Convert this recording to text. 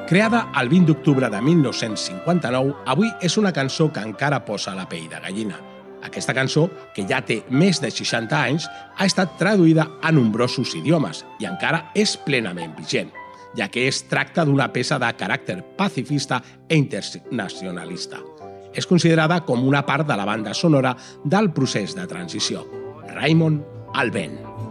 Creada el 20 d'octubre de 1959, avui és una cançó que encara posa la pell de gallina. Aquesta cançó, que ja té més de 60 anys, ha estat traduïda a nombrosos idiomes i encara és plenament vigent, ja que es tracta d'una peça de caràcter pacifista i internacionalista. És considerada com una part de la banda sonora del procés de transició. Raymond Alben.